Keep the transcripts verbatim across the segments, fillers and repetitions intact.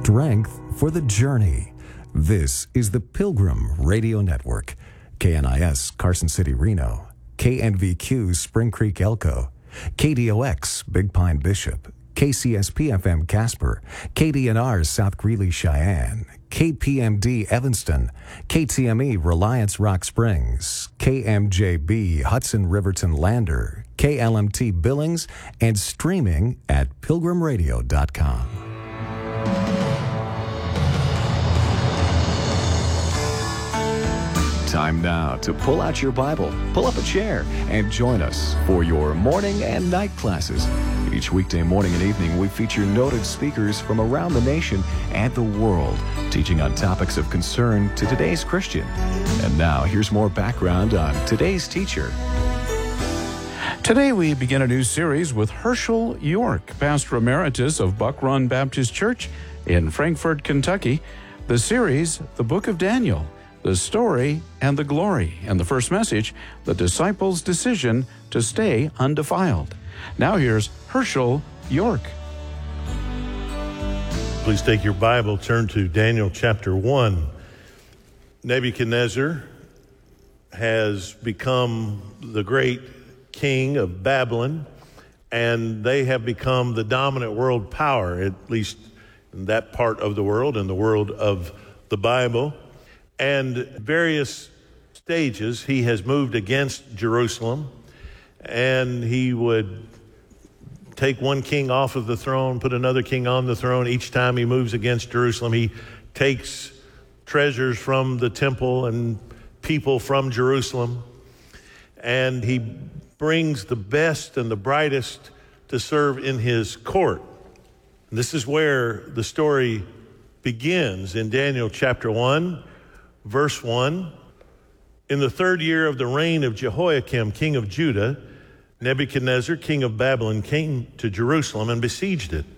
strength for the journey. This is the Pilgrim Radio Network. K N I S Carson City, Reno. K N V Q Spring Creek, Elko. K D O X Big Pine, Bishop. K C S P F M Casper. K D N R South Greeley, Cheyenne. K P M D Evanston. K T M E Reliance Rock Springs. K M J B Hudson Riverton Lander. K L M T Billings, and streaming at pilgrim radio dot com. Time now to pull out your Bible, pull up a chair, and join us for your morning and night classes. Each weekday morning and evening, we feature noted speakers from around the nation and the world, teaching on topics of concern to today's Christian. And now, here's more background on today's teacher. Today we begin a new series with Herschel York, Pastor Emeritus of Buck Run Baptist Church in Frankfort, Kentucky. The series, The Book of Daniel, the story and the glory. And the first message, the disciples' decision to stay undefiled. Now here's Herschel York. Please take your Bible, turn to Daniel chapter one. Nebuchadnezzar has become the great king of Babylon, and they have become the dominant world power, at least in that part of the world, in the world of the Bible. And various stages he has moved against Jerusalem, and he would take one king off of the throne, put another king on the throne. Each time he moves against Jerusalem, he takes treasures from the temple and people from Jerusalem, and he brings the best and the brightest to serve in his court. And this is where the story begins in Daniel chapter one. Verse one, in the third year of the reign of Jehoiakim, king of Judah, Nebuchadnezzar, king of Babylon, came to Jerusalem and besieged it.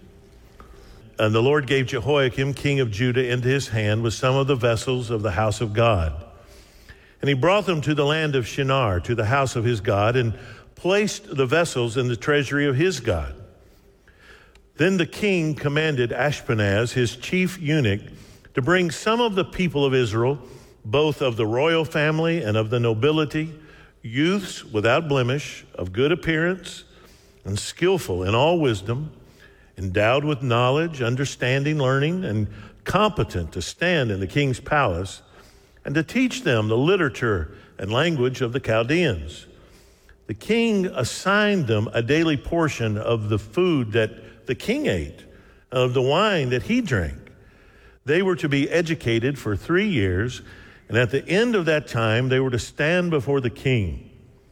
And the Lord gave Jehoiakim, king of Judah, into his hand with some of the vessels of the house of God. And he brought them to the land of Shinar, to the house of his God, and placed the vessels in the treasury of his God. Then the king commanded Ashpenaz, his chief eunuch, to bring some of the people of Israel, both of the royal family and of the nobility, youths without blemish, of good appearance, and skillful in all wisdom, endowed with knowledge, understanding, learning, and competent to stand in the king's palace, and to teach them the literature and language of the Chaldeans. The king assigned them a daily portion of the food that the king ate, and of the wine that he drank. They were to be educated for three years, and at the end of that time, they were to stand before the king.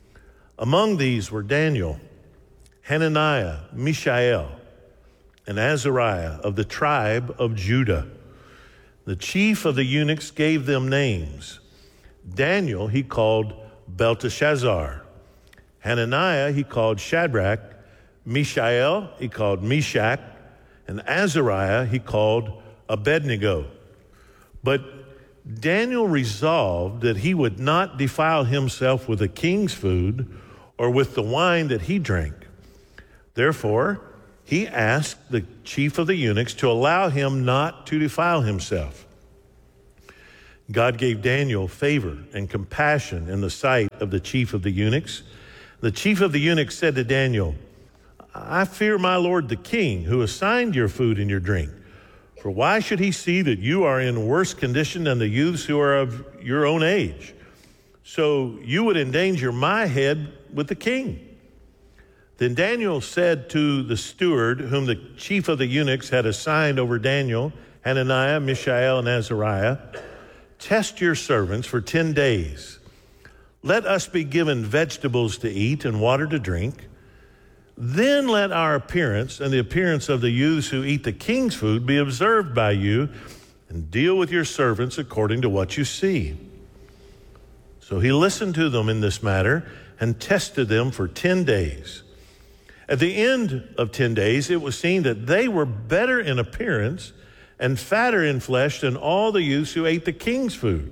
Among these were Daniel, Hananiah, Mishael, and Azariah of the tribe of Judah. The chief of the eunuchs gave them names. Daniel he called Belteshazzar. Hananiah he called Shadrach. Mishael he called Meshach. And Azariah he called Abednego. But Daniel resolved that he would not defile himself with the king's food or with the wine that he drank. Therefore, he asked the chief of the eunuchs to allow him not to defile himself. God gave Daniel favor and compassion in the sight of the chief of the eunuchs. The chief of the eunuchs said to Daniel, I fear my lord the king, who assigned your food and your drink. For why should he see that you are in worse condition than the youths who are of your own age? So you would endanger my head with the king. Then Daniel said to the steward, whom the chief of the eunuchs had assigned over Daniel, Hananiah, Mishael, and Azariah, test your servants for ten days. Let us be given vegetables to eat and water to drink. Then let our appearance and the appearance of the youths who eat the king's food be observed by you, and deal with your servants according to what you see. So he listened to them in this matter and tested them for ten days. At the end of ten days, it was seen that they were better in appearance and fatter in flesh than all the youths who ate the king's food.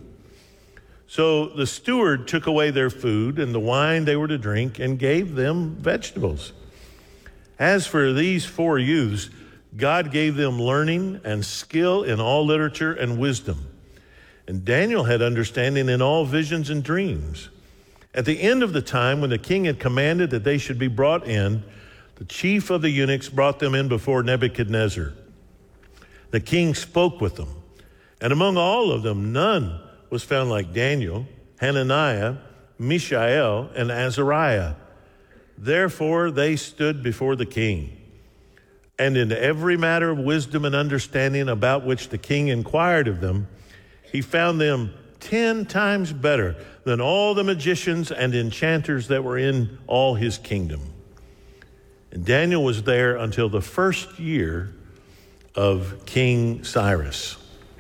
So the steward took away their food and the wine they were to drink and gave them vegetables. As for these four youths, God gave them learning and skill in all literature and wisdom. And Daniel had understanding in all visions and dreams. At the end of the time, when the king had commanded that they should be brought in, the chief of the eunuchs brought them in before Nebuchadnezzar. The king spoke with them, and among all of them, none was found like Daniel, Hananiah, Mishael, and Azariah. Therefore they stood before the king. And in every matter of wisdom and understanding about which the king inquired of them, he found them ten times better than all the magicians and enchanters that were in all his kingdom. And Daniel was there until the first year of King Cyrus.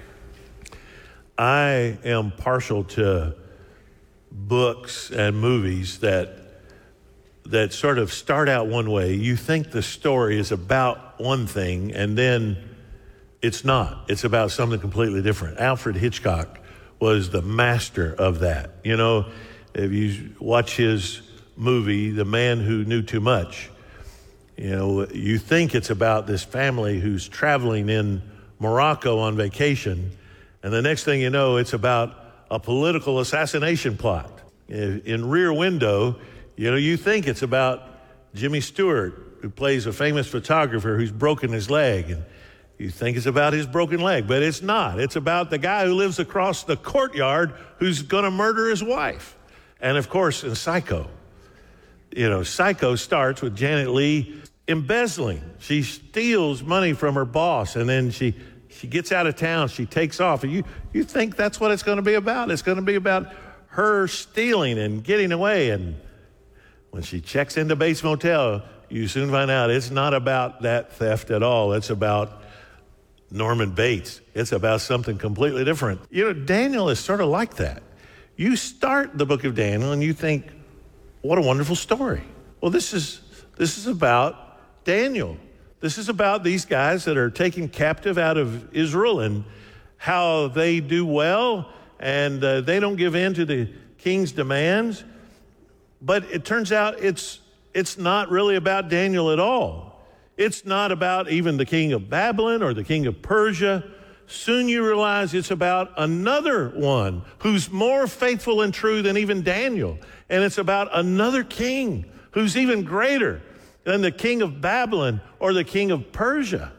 I am partial to books and movies that that sort of start out one way. You think the story is about one thing, and then it's not. It's about something completely different. Alfred Hitchcock was the master of that. You know, if you watch his movie, The Man Who Knew Too Much, you know, you think it's about this family who's traveling in Morocco on vacation, and the next thing you know, it's about a political assassination plot. In Rear Window, you know, you think it's about Jimmy Stewart, who plays a famous photographer who's broken his leg, and you think it's about his broken leg, but it's not. It's about the guy who lives across the courtyard who's going to murder his wife. And of course, in Psycho, you know, Psycho starts with Janet Leigh embezzling. She steals money from her boss, and then she she gets out of town. She takes off. And you you think that's what it's going to be about? It's going to be about her stealing and getting away. And when she checks into Bates Motel, you soon find out it's not about that theft at all. It's about Norman Bates. It's about something completely different. You know, Daniel is sort of like that. You start the book of Daniel and you think, what a wonderful story. Well, this is this is about Daniel. This is about these guys that are taken captive out of Israel and how they do well, and uh, they don't give in to the king's demands. But it turns out it's it's not really about Daniel at all. It's not about even the king of Babylon or the king of Persia. Soon you realize it's about another one who's more faithful and true than even Daniel. And it's about another king who's even greater than the king of Babylon or the king of Persia.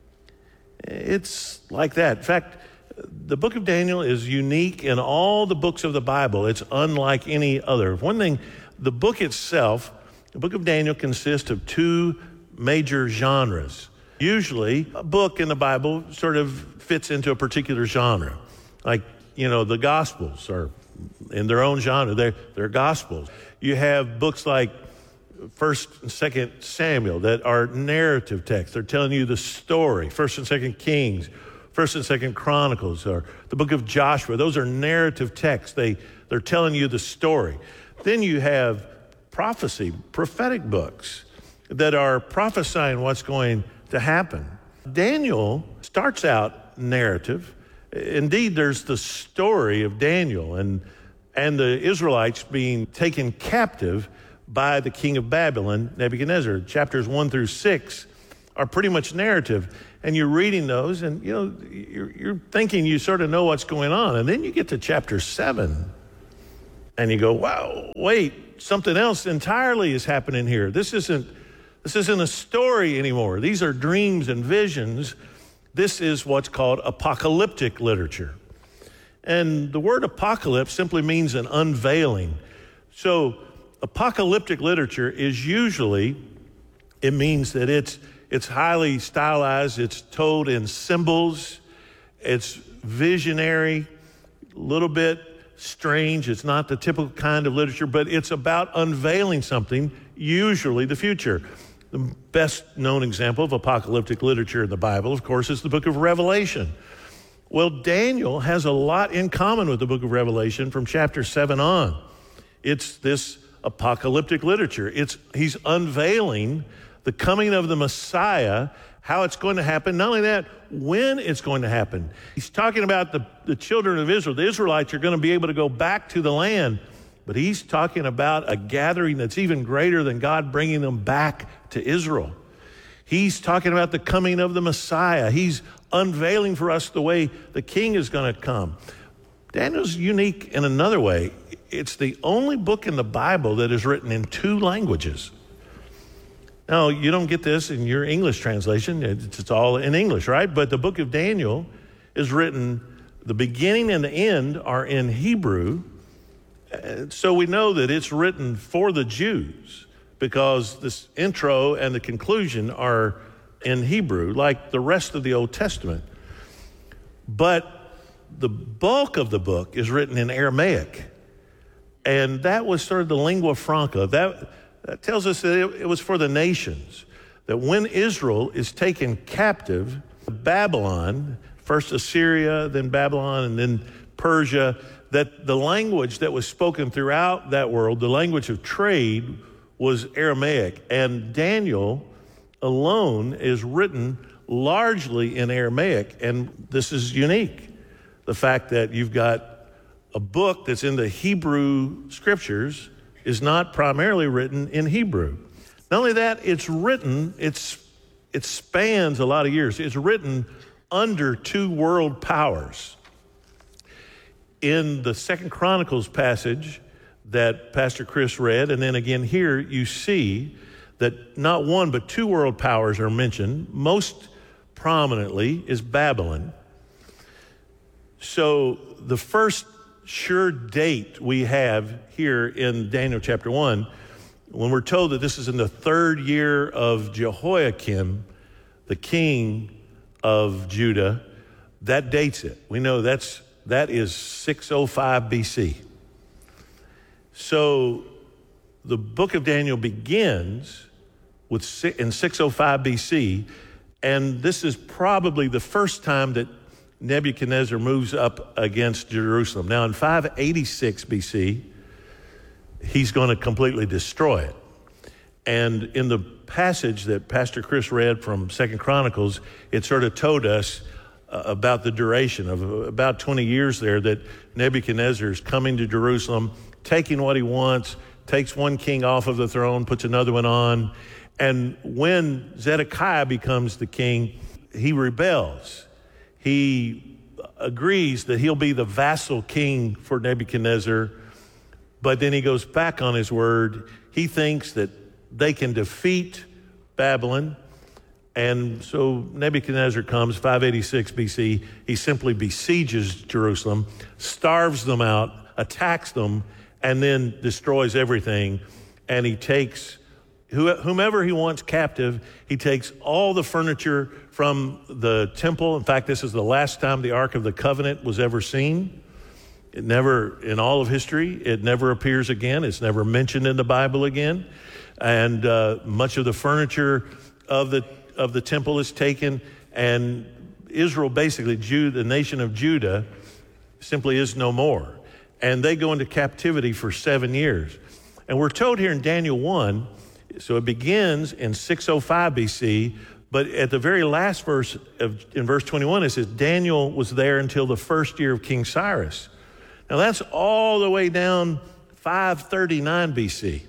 It's like that. In fact, the book of Daniel is unique in all the books of the Bible. It's unlike any other. One thing, the book itself, the book of Daniel consists of two major genres. Usually, a book in the Bible sort of fits into a particular genre. Like, you know, the Gospels are in their own genre. They're, they're Gospels. You have books like First and Second Samuel that are narrative texts. They're telling you the story. First and Second Kings, First and Second Chronicles, or the book of Joshua. Those are narrative texts. They, they're telling you the story. Then you have prophecy, prophetic books that are prophesying what's going to happen. Daniel starts out narrative. Indeed, there's the story of Daniel and, and the Israelites being taken captive by the king of Babylon, Nebuchadnezzar. Chapters one through six are pretty much narrative. And you're reading those and, you know, you're, you're thinking you sort of know what's going on. And then you get to chapter seven and you go, wow, wait, something else entirely is happening here. This isn't, this isn't a story anymore. These are dreams and visions. This is what's called apocalyptic literature. And the word apocalypse simply means an unveiling. So apocalyptic literature is usually, it means that it's it's highly stylized, it's told in symbols, it's visionary, a little bit strange. It's not the typical kind of literature, but it's about unveiling something, usually the future. The best known example of apocalyptic literature in the Bible, of course, is the book of Revelation. Well, Daniel has a lot in common with the book of Revelation from chapter seven on. It's this apocalyptic literature. It's he's unveiling the coming of the Messiah, how it's going to happen. Not only that, when it's going to happen. He's talking about the, the children of Israel. The Israelites are going to be able to go back to the land, but he's talking about a gathering that's even greater than God bringing them back to Israel. He's talking about the coming of the Messiah. He's unveiling for us the way the king is going to come. Daniel's unique in another way. It's the only book in the Bible that is written in two languages. Now, you don't get this in your English translation. It's, it's all in English, right? But the book of Daniel is written, the beginning and the end are in Hebrew. So we know that it's written for the Jews because this intro and the conclusion are in Hebrew, like the rest of the Old Testament. But the bulk of the book is written in Aramaic. And that was sort of the lingua franca. That, that tells us that it, it was for the nations. That when Israel is taken captive, Babylon, first Assyria, then Babylon, and then Persia, that the language that was spoken throughout that world, the language of trade, was Aramaic. And Daniel alone is written largely in Aramaic. And this is unique. The fact that you've got a book that's in the Hebrew scriptures is not primarily written in Hebrew. Not only that, it's written, it's, it spans a lot of years. It's written under two world powers. In the Second Chronicles passage that Pastor Chris read, and then again here, you see that not one but two world powers are mentioned. Most prominently is Babylon. So the first sure date we have here in Daniel chapter one, when we're told that this is in the third year of Jehoiakim, the king of Judah, that dates it. We know that's that is six oh five B C. So the book of Daniel begins with in six oh five B C, and this is probably the first time that Nebuchadnezzar moves up against Jerusalem. Now, in five eighty-six B C, he's going to completely destroy it. And in the passage that Pastor Chris read from Second Chronicles, it sort of told us uh, about the duration of about twenty years there, that Nebuchadnezzar is coming to Jerusalem, taking what he wants, takes one king off of the throne, puts another one on. And when Zedekiah becomes the king, he rebels. He agrees that he'll be the vassal king for Nebuchadnezzar, but then he goes back on his word. He thinks that they can defeat Babylon, and so Nebuchadnezzar comes, five eighty-six B C. He simply besieges Jerusalem, starves them out, attacks them, and then destroys everything. And he takes whomever he wants captive. He takes all the furniture from the temple. In fact, this is the last time the Ark of the Covenant was ever seen. It never, in all of history, it never appears again. It's never mentioned in the Bible again. And uh, much of the furniture of the of the temple is taken, and Israel, basically, Jude, the nation of Judah, simply is no more. And they go into captivity for seven years. And we're told here in Daniel one, so it begins in six oh five B C, but at the very last verse, of, in verse twenty-one, it says, Daniel was there until the first year of King Cyrus. Now that's all the way down five thirty-nine B C.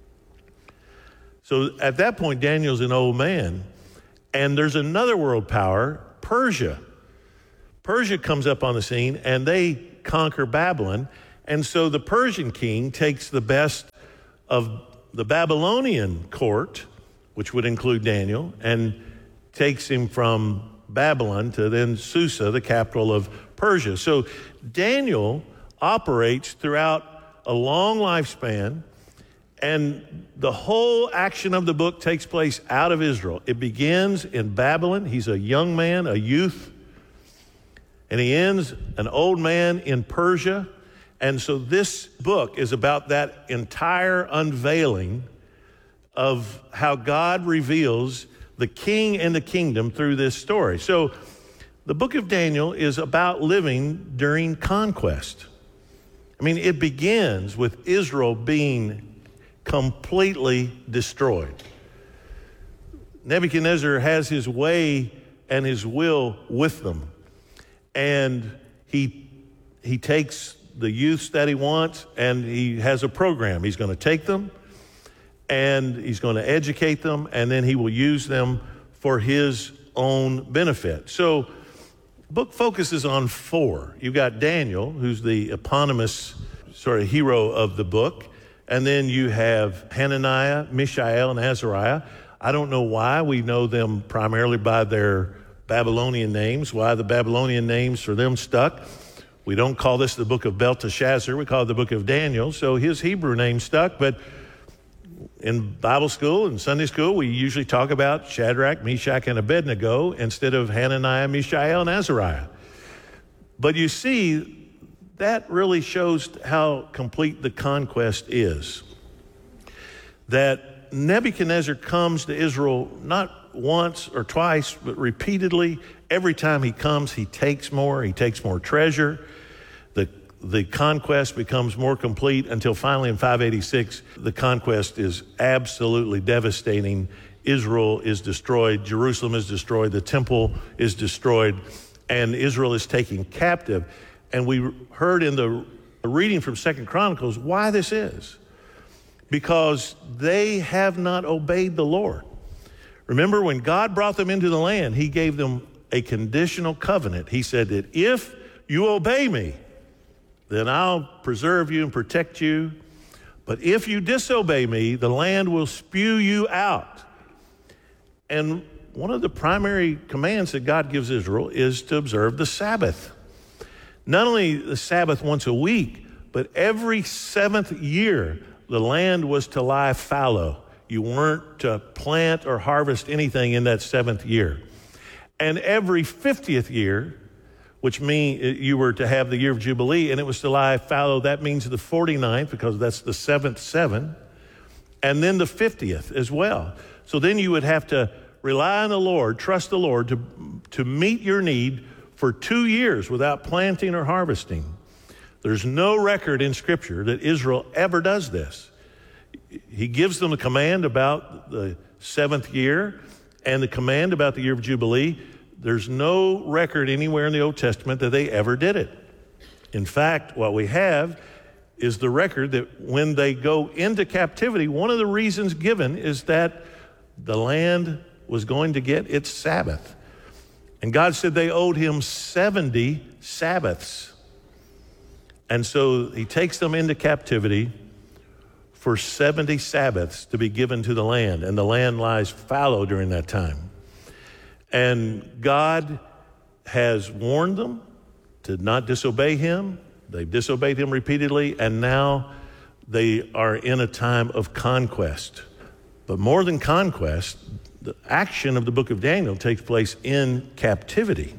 So at that point, Daniel's an old man. And there's another world power, Persia. Persia comes up on the scene, and they conquer Babylon. And so the Persian king takes the best of the Babylonian court, which would include Daniel, and takes him from Babylon to then Susa, the capital of Persia. So Daniel operates throughout a long lifespan, and the whole action of the book takes place out of Israel. It begins in Babylon. He's a young man, a youth, and he ends an old man in Persia. And so this book is about that entire unveiling of how God reveals the king and the kingdom through this story. So the book of Daniel is about living during conquest. I mean, it begins with Israel being completely destroyed. Nebuchadnezzar has his way and his will with them. And he, he takes the youths that he wants, and he has a program. He's going to take them, and he's going to educate them, and then he will use them for his own benefit. So the book focuses on four. You've got Daniel, who's the eponymous sort of hero of the book. And then you have Hananiah, Mishael, and Azariah. I don't know why. We know them primarily by their Babylonian names, why the Babylonian names for them stuck. We don't call this the book of Belteshazzar. We call it the book of Daniel. So his Hebrew name stuck. But in Bible school and Sunday school, we usually talk about Shadrach, Meshach, and Abednego instead of Hananiah, Mishael, and Azariah. But you see, that really shows how complete the conquest is. That Nebuchadnezzar comes to Israel not once or twice, but repeatedly. Every time he comes, he takes more, he takes more treasure. The, the conquest becomes more complete until finally in five eighty-six, the conquest is absolutely devastating. Israel is destroyed, Jerusalem is destroyed, the temple is destroyed, and Israel is taken captive. And we heard in the reading from Second Chronicles why this is. Because they have not obeyed the Lord. Remember, when God brought them into the land, he gave them a conditional covenant. He said that if you obey me, then I'll preserve you and protect you. But if you disobey me, the land will spew you out. And one of the primary commands that God gives Israel is to observe the Sabbath. Not only the Sabbath once a week, but every seventh year, the land was to lie fallow. You weren't to plant or harvest anything in that seventh year. And every fiftieth year, which means you were to have the year of Jubilee, and it was to lie fallow. That means the forty-ninth, because that's the seventh seven, and then the fiftieth as well. So then you would have to rely on the Lord, trust the Lord to, to meet your need for two years without planting or harvesting. There's no record in Scripture that Israel ever does this. He gives them a command about the seventh year and the command about the year of Jubilee. There's no record anywhere in the Old Testament that they ever did it. In fact, what we have is the record that when they go into captivity, one of the reasons given is that the land was going to get its Sabbath. And God said they owed him seventy Sabbaths. And so he takes them into captivity for seventy Sabbaths to be given to the land. And the land lies fallow during that time. And God has warned them to not disobey him. They've disobeyed him repeatedly. And now they are in a time of conquest. But more than conquest, the action of the book of Daniel takes place in captivity.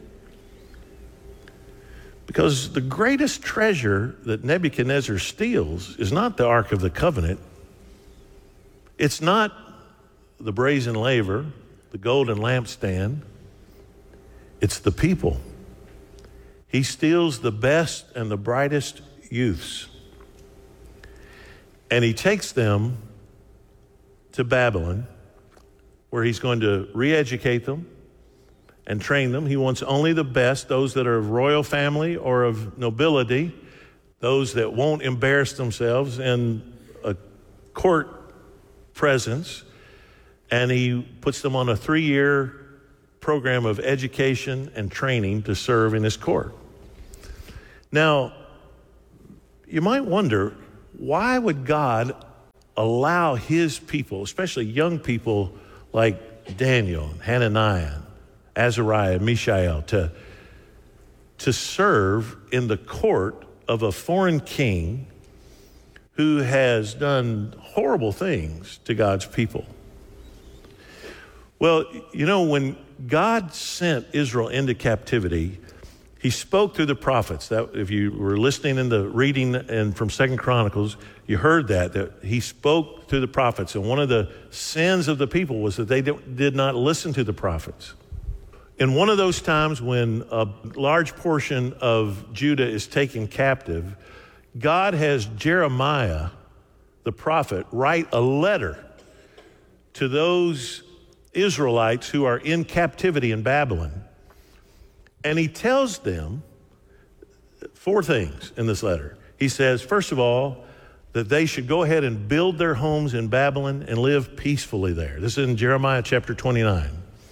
Because the greatest treasure that Nebuchadnezzar steals is not the Ark of the Covenant. It's not the brazen laver, the golden lampstand. It's the people. He steals the best and the brightest youths. And he takes them to Babylon, where he's going to re-educate them and train them. He wants only the best, those that are of royal family or of nobility, those that won't embarrass themselves in a court presence. And he puts them on a three-year program of education and training to serve in his court. Now, you might wonder, why would God allow his people, especially young people like Daniel, Hananiah, Azariah, Mishael, to, to serve in the court of a foreign king who has done horrible things to God's people? Well, you know, when God sent Israel into captivity, he spoke through the prophets. That, if you were listening in the reading and from Second Chronicles, you heard that, that he spoke through the prophets. And one of the sins of the people was that they did not listen to the prophets. In one of those times when a large portion of Judah is taken captive, God has Jeremiah, the prophet, write a letter to those Israelites who are in captivity in Babylon. And he tells them four things in this letter. He says, first of all, that they should go ahead and build their homes in Babylon and live peacefully there. This is in Jeremiah chapter twenty-nine.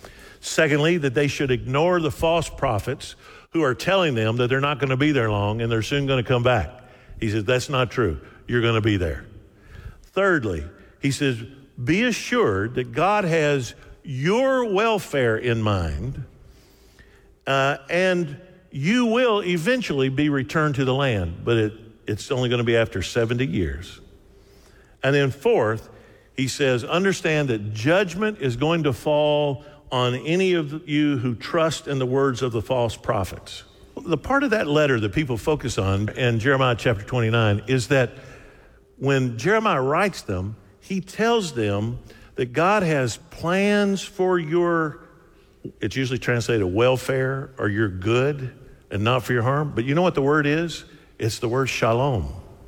Secondly, that they should ignore the false prophets who are telling them that they're not going to be there long and they're soon going to come back. He says, that's not true. You're going to be there. Thirdly, he says, be assured that God has your welfare in mind, uh, and you will eventually be returned to the land, but it, it's only going to be after seventy years. And then fourth, he says, understand that judgment is going to fall on any of you who trust in the words of the false prophets. The part of that letter that people focus on in Jeremiah chapter twenty-nine is that when Jeremiah writes them, he tells them that God has plans for your, it's usually translated welfare or your good and not for your harm. But you know what the word is? It's the word shalom.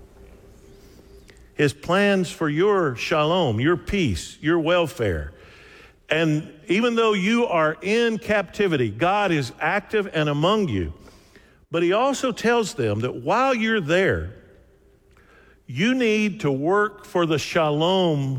His plans for your shalom, your peace, your welfare. And even though you are in captivity, God is active and among you. But he also tells them that while you're there, you need to work for the shalom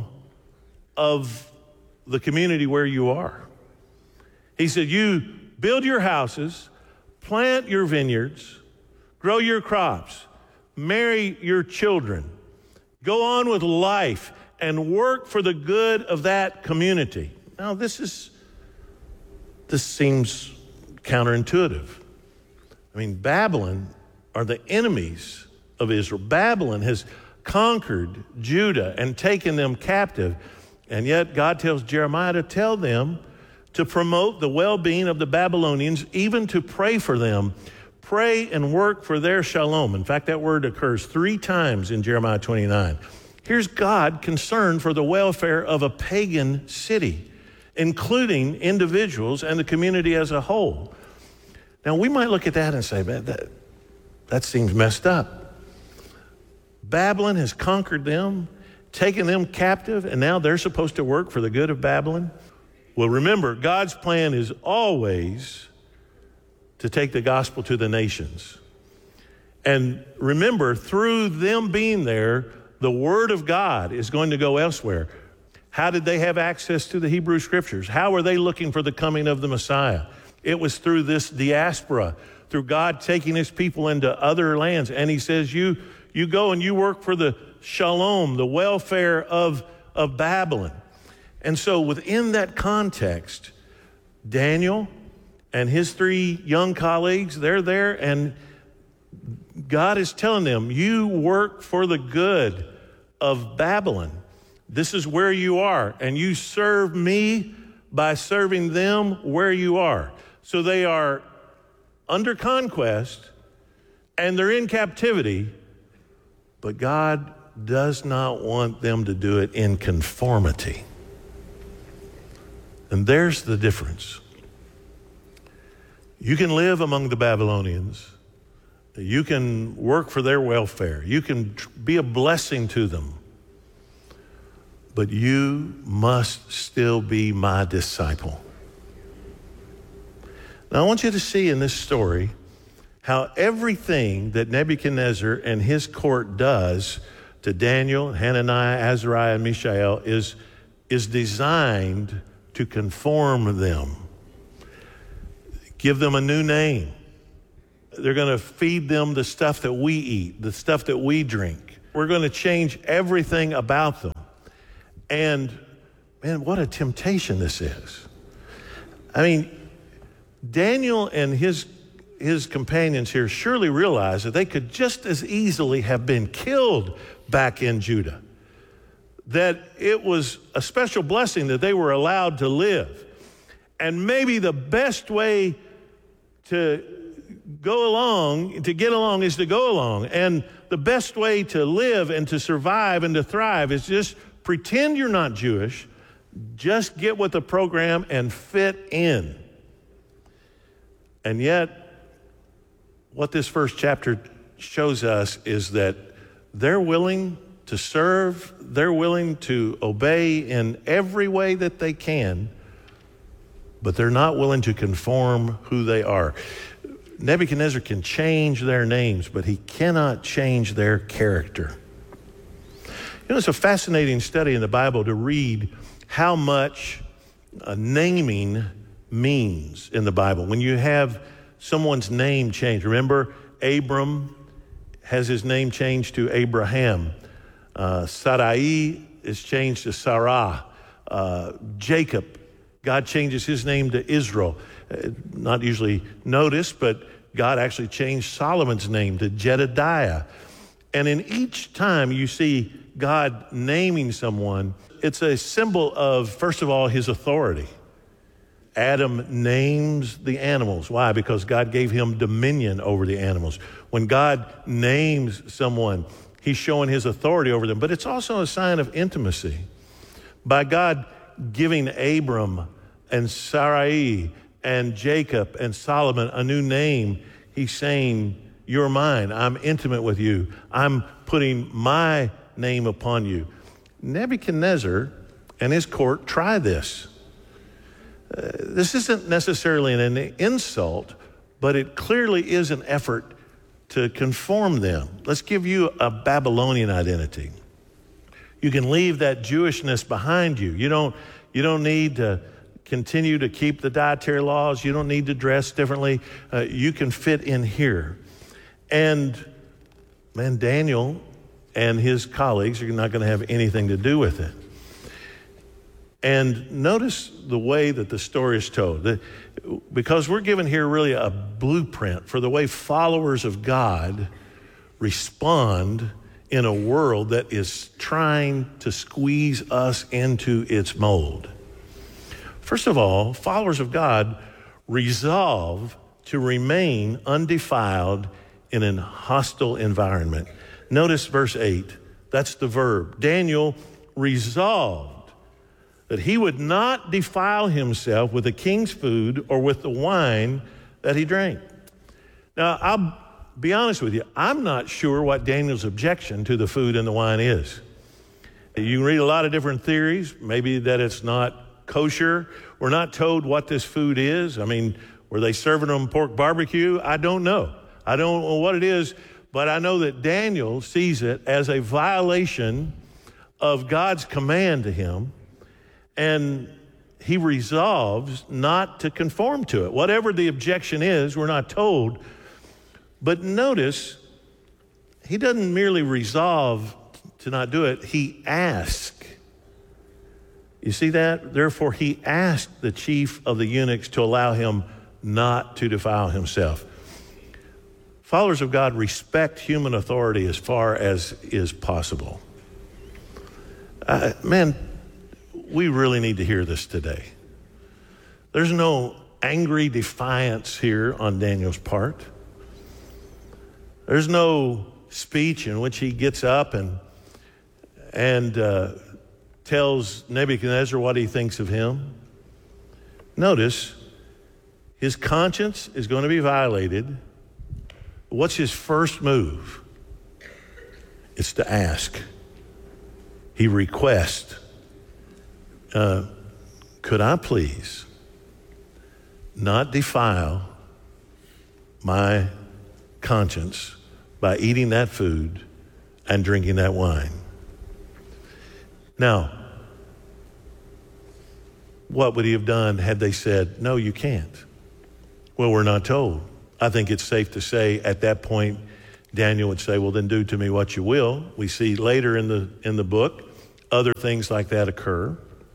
of the community where you are. He said, you build your houses, plant your vineyards, grow your crops, marry your children, go on with life, and work for the good of that community. Now, this is, this seems counterintuitive. I mean, Babylon are the enemies of Israel. Babylon has conquered Judah and taken them captive. And yet God tells Jeremiah to tell them to promote the well-being of the Babylonians, even to pray for them. Pray and work for their shalom. In fact, that word occurs three times in Jeremiah twenty-nine. Here's God concerned for the welfare of a pagan city, including individuals and the community as a whole. Now, we might look at that and say, man, that, that seems messed up. Babylon has conquered them, taken them captive, and now they're supposed to work for the good of Babylon? Well, remember, God's plan is always to take the gospel to the nations. And remember, through them being there, the word of God is going to go elsewhere. How did they have access to the Hebrew scriptures? How were they looking for the coming of the Messiah? It was through this diaspora, through God taking his people into other lands. And he says, you, you go and you work for the shalom, the welfare of, of Babylon. And so within that context, Daniel and his three young colleagues, they're there, and God is telling them, you work for the good of Babylon. This is where you are, and you serve me by serving them where you are. So they are under conquest, and they're in captivity, but God does not want them to do it in conformity. And there's the difference. You can live among the Babylonians. You can work for their welfare. You can be a blessing to them. But you must still be my disciple. Now, I want you to see in this story how everything that Nebuchadnezzar and his court does to Daniel, Hananiah, Azariah, and Mishael is, is designed to conform them. Give them a new name. They're going to feed them the stuff that we eat, the stuff that we drink. We're going to change everything about them. And, man, what a temptation this is. I mean, Daniel and his, his companions here surely realized that they could just as easily have been killed back in Judah. That it was a special blessing that they were allowed to live. And maybe the best way to go along, to get along is to go along. And the best way to live and to survive and to thrive is just pretend you're not Jewish, just get with the program and fit in. And yet, what this first chapter shows us is that they're willing to serve, they're willing to obey in every way that they can, but they're not willing to conform who they are. Nebuchadnezzar can change their names, but he cannot change their character. You know, it's a fascinating study in the Bible to read how much uh, naming means in the Bible. When you have someone's name changed, remember Abram has his name changed to Abraham. Uh, Sarai is changed to Sarah. Uh, Jacob, God changes his name to Israel. Uh, not usually noticed, but God actually changed Solomon's name to Jedediah. And in each time you see God naming someone, it's a symbol of, first of all, his authority. Adam names the animals. Why? Because God gave him dominion over the animals. When God names someone, he's showing his authority over them. But it's also a sign of intimacy. By God giving Abram and Sarai and Jacob and Solomon a new name, he's saying, you're mine. I'm intimate with you. I'm putting my name upon you. Nebuchadnezzar and his court try this. Uh, this isn't necessarily an insult, but it clearly is an effort to conform them. Let's give you a Babylonian identity. You can leave that Jewishness behind you. You don't, you don't need to continue to keep the dietary laws. You don't need to dress differently. Uh, you can fit in here. And, man, Daniel and his colleagues are not going to have anything to do with it. And notice the way that the story is told. The, because we're given here really a blueprint for the way followers of God respond in a world that is trying to squeeze us into its mold. First of all, followers of God resolve to remain undefiled in an hostile environment. Notice verse eight. That's the verb. Daniel resolved that he would not defile himself with the king's food or with the wine that he drank. Now, I'll be honest with you. I'm not sure what Daniel's objection to the food and the wine is. You can read a lot of different theories, maybe that it's not kosher. We're not told what this food is. I mean, were they serving them pork barbecue? I don't know. I don't know what it is, but I know that Daniel sees it as a violation of God's command to him, and he resolves not to conform to it. Whatever the objection is, we're not told. But notice, he doesn't merely resolve to not do it, he asks. You see that? Therefore, he asked the chief of the eunuchs to allow him not to defile himself. Followers of God respect human authority as far as is possible. Uh, man, we really need to hear this today. There's no angry defiance here on Daniel's part. There's no speech in which he gets up and and uh, tells Nebuchadnezzar what he thinks of him. Notice, his conscience is going to be violated. What's his first move? It's to ask. He requests, uh, could I please not defile my conscience by eating that food and drinking that wine? Now, what would he have done had they said, no, you can't? Well, we're not told. I think it's safe to say at that point, Daniel would say, well, then do to me what you will. We see later in the in the book, other things like that occur.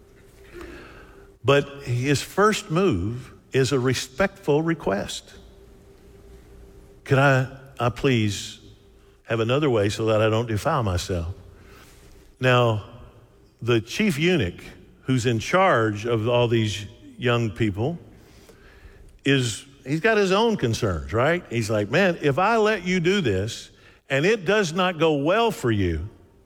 But his first move is a respectful request. Could I, I please have another way so that I don't defile myself? Now, the chief eunuch who's in charge of all these young people is, he's got his own concerns, right? He's like, man, if I let you do this and it does not go well for you,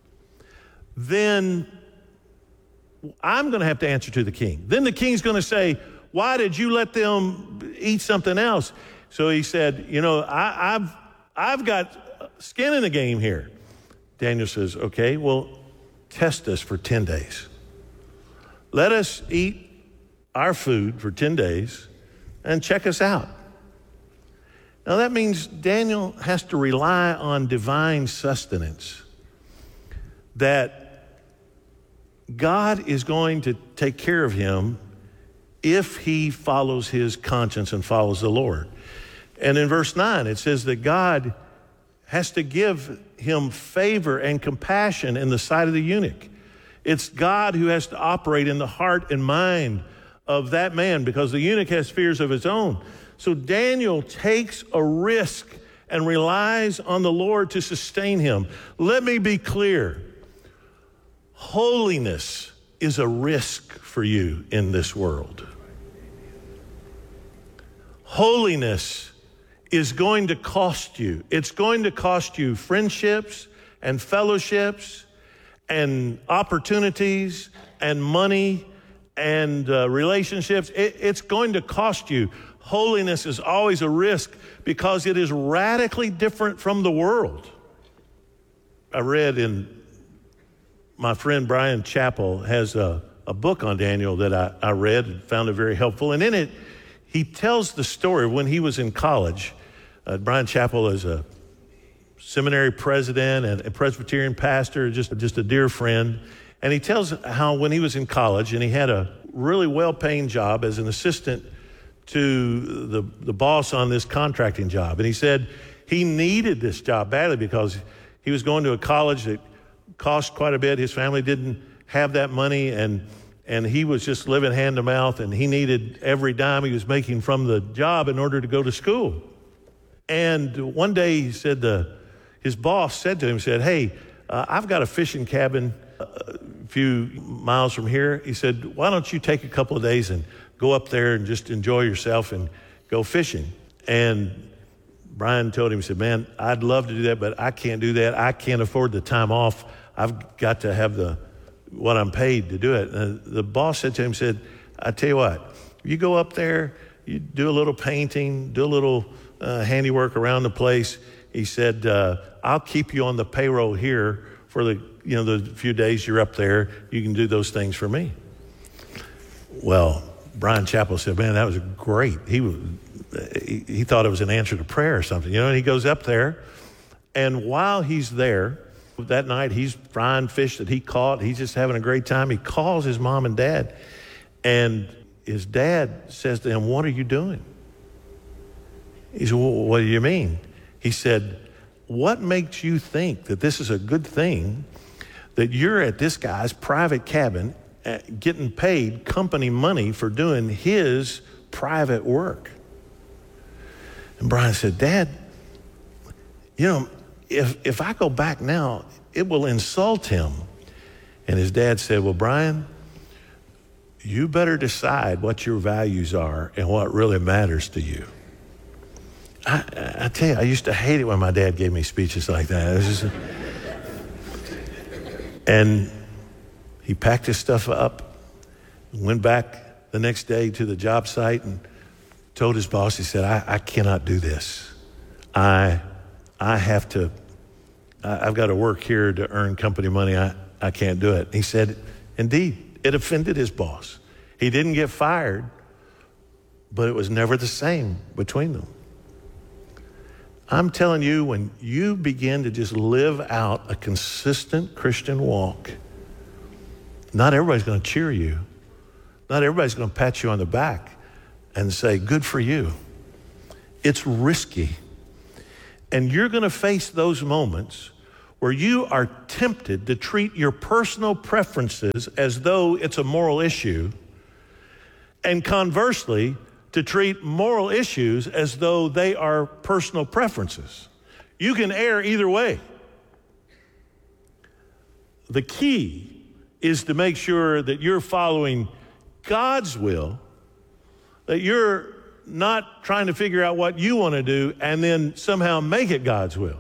then I'm going to have to answer to the king. Then the king's going to say, why did you let them eat something else? So he said, you know, I, I've, I've got skin in the game here. Daniel says, okay, well, test us for ten days. Let us eat our food for ten days and check us out. Now that means Daniel has to rely on divine sustenance, that God is going to take care of him if he follows his conscience and follows the Lord. And in verse nine, it says that God has to give him favor and compassion in the sight of the eunuch. It's God who has to operate in the heart and mind of that man, because the eunuch has fears of his own. So Daniel takes a risk and relies on the Lord to sustain him. Let me be clear. Holiness is a risk for you in this world. Holiness is going to cost you. It's going to cost you friendships and fellowships and opportunities and money and uh, relationships. It, it's going to cost you. Holiness is always a risk because it is radically different from the world. I read in my friend Brian Chappell has a, a book on Daniel that I, I read and found it very helpful. And in it, he tells the story of when he was in college. Uh, Brian Chappell is a seminary president and a Presbyterian pastor, just, just a dear friend. And he tells how when he was in college and he had a really well-paying job as an assistant to the, the boss on this contracting job. And he said he needed this job badly because he was going to a college that cost quite a bit. His family didn't have that money, and and he was just living hand to mouth, and he needed every dime he was making from the job in order to go to school. And one day he said, the, his boss said to him, said, hey, uh, I've got a fishing cabin a few miles from here. He said, why don't you take a couple of days and go up there and just enjoy yourself and go fishing? And Brian told him, he said, man, I'd love to do that, but I can't do that. I can't afford the time off. I've got to have the what I'm paid to do it. And the boss said to him, said, I tell you what, you go up there, you do a little painting, do a little uh, handiwork around the place. He said, uh, I'll keep you on the payroll here for the, you know, the few days you're up there. You can do those things for me. Well, Brian Chappell said, man, that was great. He was, he, he thought it was an answer to prayer or something, you know, and he goes up there, and while he's there, that night he's frying fish that he caught. He's just having a great time. He calls his mom and dad, and his dad says to him, what are you doing? He said, well, what do you mean? He said, what makes you think that this is a good thing, that you're at this guy's private cabin getting paid company money for doing his private work? And Brian said, Dad, you know, if if I go back now, it will insult him. And his dad said, well, Brian, you better decide what your values are and what really matters to you. I, I tell you, I used to hate it when my dad gave me speeches like that. It was just, and he packed his stuff up, went back the next day to the job site and told his boss, he said, I, I cannot do this. I I have to, I, I've got to work here to earn company money. I, I can't do it. He said, indeed, it offended his boss. He didn't get fired, but it was never the same between them. I'm telling you, when you begin to just live out a consistent Christian walk, not everybody's going to cheer you. Not everybody's going to pat you on the back and say, good for you. It's risky. And you're going to face those moments where you are tempted to treat your personal preferences as though it's a moral issue, and conversely, to treat moral issues as though they are personal preferences. You can err either way. The key is to make sure that you're following God's will, that you're not trying to figure out what you want to do and then somehow make it God's will,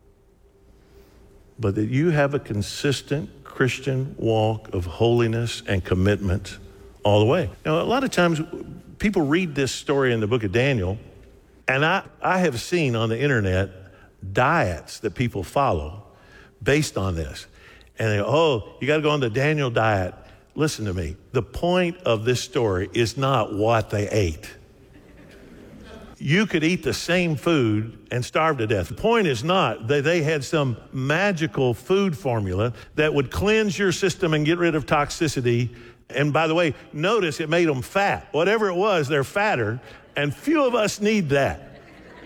but that you have a consistent Christian walk of holiness and commitment all the way. Now, a lot of times people read this story in the book of Daniel, and I, I have seen on the internet diets that people follow based on this. And they go, oh, you got to go on the Daniel diet. Listen to me. The point of this story is not what they ate. You could eat the same food and starve to death. The point is not that they had some magical food formula that would cleanse your system and get rid of toxicity And by the way, notice it made them fat. Whatever it was, they're fatter, and few of us need that.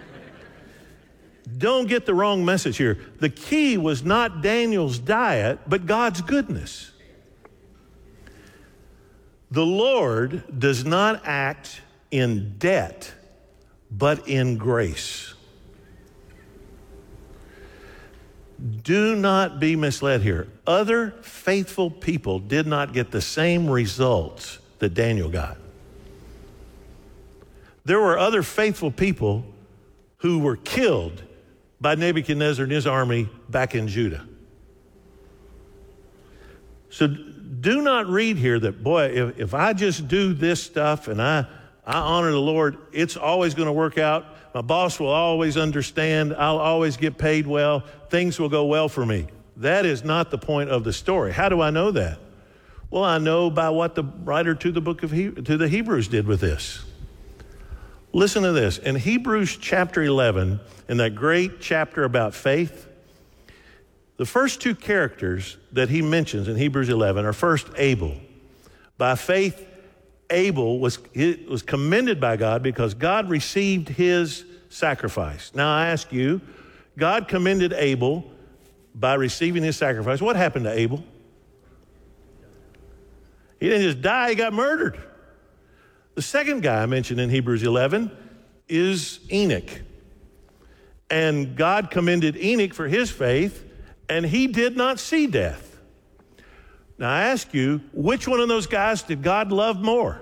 Don't get the wrong message here. The key was not Daniel's diet, but God's goodness. The Lord does not act in debt, but in grace. Do not be misled here. Other faithful people did not get the same results that Daniel got. There were other faithful people who were killed by Nebuchadnezzar and his army back in Judah. So do not read here that, boy, if, if I just do this stuff and I, I honor the Lord, it's always going to work out. My boss will always understand. I'll always get paid well. Things will go well for me. That is not the point of the story. How do I know that? Well, I know by what the writer to the book of he- to the Hebrews did with this. Listen to this. In Hebrews chapter eleven, in that great chapter about faith, the first two characters that he mentions in Hebrews eleven are first Abel. By faith, Abel was, was commended by God because God received his sacrifice. Now I ask you, God commended Abel by receiving his sacrifice. What happened to Abel? He didn't just die, he got murdered. The second guy I mentioned in Hebrews eleven is Enoch. And God commended Enoch for his faith, and he did not see death. Now I ask you, which one of those guys did God love more?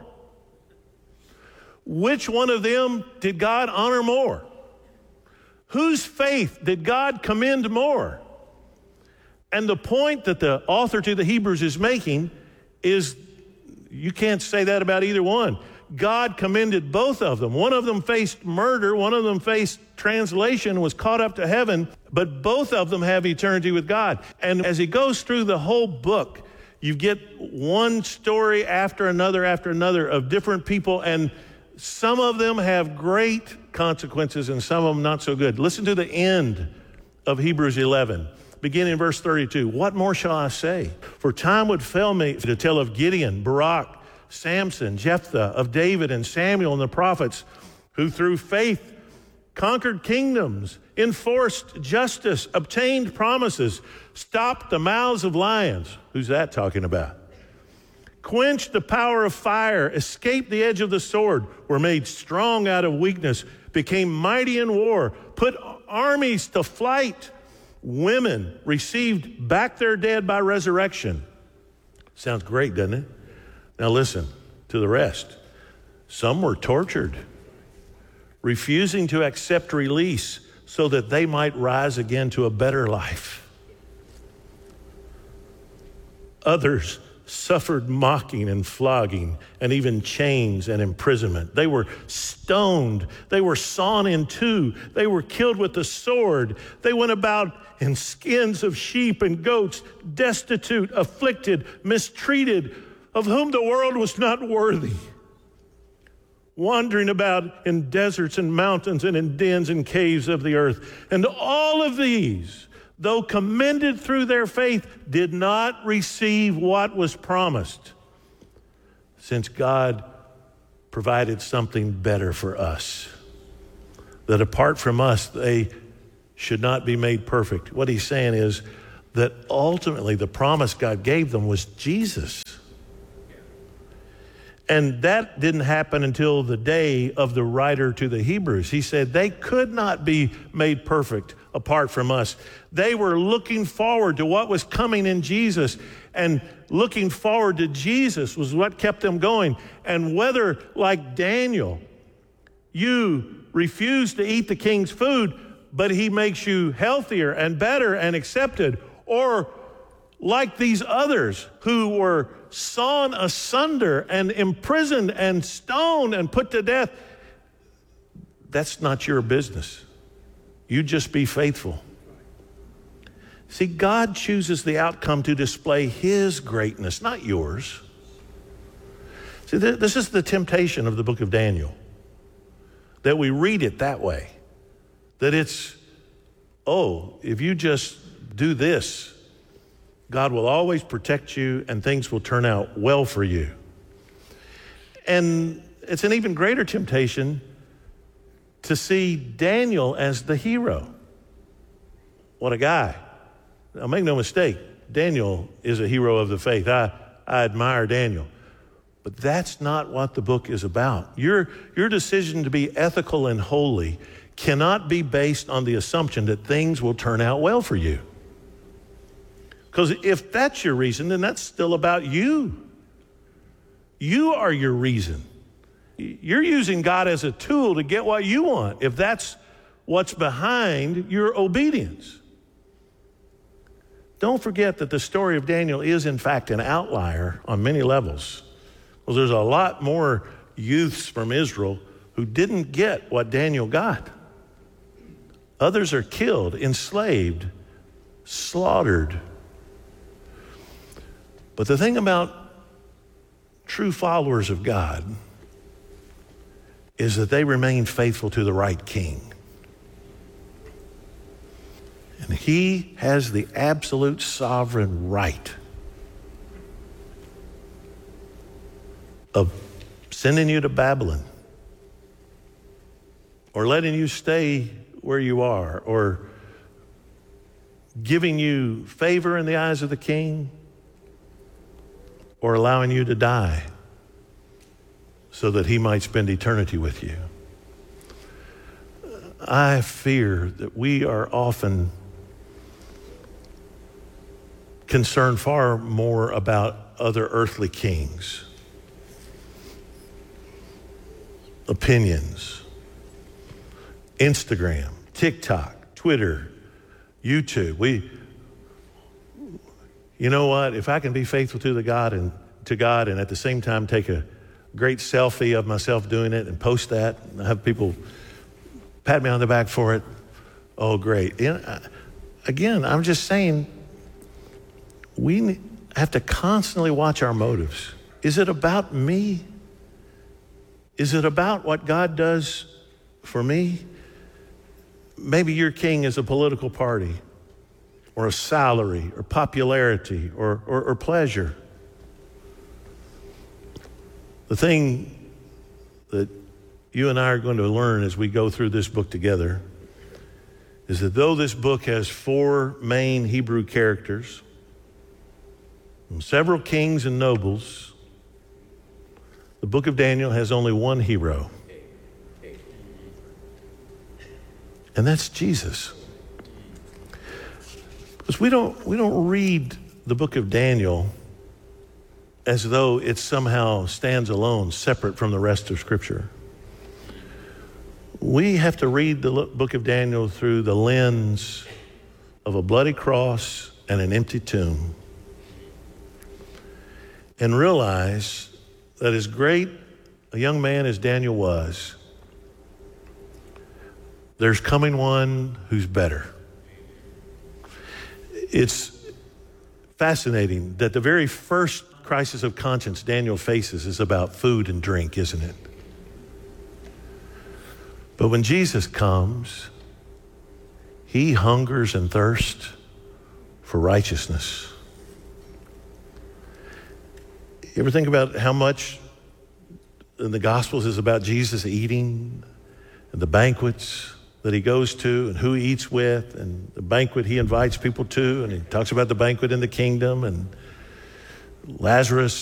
Which one of them did God honor more? Whose faith did God commend more? And the point that the author to the Hebrews is making is you can't say that about either one. God commended both of them. One of them faced murder, one of them faced translation, was caught up to heaven, but both of them have eternity with God. And as he goes through the whole book, you get one story after another after another of different people, and some of them have great consequences and some of them not so good. Listen to the end of Hebrews eleven, beginning in verse thirty-two. What more shall I say? For time would fail me to tell of Gideon, Barak, Samson, Jephthah, of David and Samuel and the prophets, who through faith conquered kingdoms, enforced justice, obtained promises, stopped the mouths of lions. Who's that talking about? Quenched the power of fire, escaped the edge of the sword, were made strong out of weakness, became mighty in war, put armies to flight. Women received back their dead by resurrection. Sounds great, doesn't it? Now listen to the rest. Some were tortured, refusing to accept release so that they might rise again to a better life. Others suffered mocking and flogging and even chains and imprisonment. They were stoned. They were sawn in two. They were killed with the sword. They went about in skins of sheep and goats, destitute, afflicted, mistreated, of whom the world was not worthy, wandering about in deserts and mountains and in dens and caves of the earth. And all of these, though commended through their faith, did not receive what was promised, since God provided something better for us, that apart from us, they should not be made perfect. What he's saying is that ultimately the promise God gave them was Jesus. And that didn't happen until the day of the writer to the Hebrews. He said they could not be made perfect apart from us. They were looking forward to what was coming in Jesus, and looking forward to Jesus was what kept them going. And whether, like Daniel, you refuse to eat the king's food, but he makes you healthier and better and accepted, or like these others who were sawn asunder and imprisoned and stoned and put to death, that's not your business. You just be faithful. See, God chooses the outcome to display his greatness, not yours. See, th- this is the temptation of the book of Daniel, that we read it that way, that it's, oh, if you just do this, God will always protect you, and things will turn out well for you. And it's an even greater temptation to see Daniel as the hero. What a guy. Now, make no mistake, Daniel is a hero of the faith. I, I admire Daniel. But that's not what the book is about. Your, your decision to be ethical and holy cannot be based on the assumption that things will turn out well for you. Because if that's your reason, then that's still about you. You are your reason. You're using God as a tool to get what you want, if that's what's behind your obedience. Don't forget that the story of Daniel is, in fact, an outlier on many levels. Well, there's a lot more youths from Israel who didn't get what Daniel got. Others are killed, enslaved, slaughtered. But the thing about true followers of God is that they remain faithful to the right king. And he has the absolute sovereign right of sending you to Babylon, or letting you stay where you are, or giving you favor in the eyes of the king, or allowing you to die so that he might spend eternity with you. I fear that we are often concerned far more about other earthly kings, opinions, Instagram, TikTok, Twitter, YouTube. We, you know what? If I can be faithful to the God and to God, and at the same time take a great selfie of myself doing it and post that, and have people pat me on the back for it, oh, great. You know, again, I'm just saying, we have to constantly watch our motives. Is it about me? Is it about what God does for me? Maybe your king is a political party, or a salary, or popularity, or, or, or pleasure. The thing that you and I are going to learn as we go through this book together is that though this book has four main Hebrew characters, and several kings and nobles, the book of Daniel has only one hero. And that's Jesus. Because we don't, we don't read the book of Daniel as though it somehow stands alone, separate from the rest of Scripture. We have to read the book of Daniel through the lens of a bloody cross and an empty tomb, and realize that as great a young man as Daniel was, there's coming one who's better. It's fascinating that the very first crisis of conscience Daniel faces is about food and drink, isn't it? But when Jesus comes, he hungers and thirsts for righteousness. You ever think about how much in the Gospels is about Jesus eating, and the banquets that he goes to, and who he eats with, and the banquet he invites people to, and he talks about the banquet in the kingdom, and Lazarus